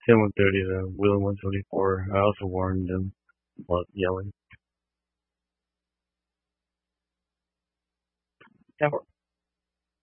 Tim 130 to Wheeler 174. I also warned them about yelling. Yeah,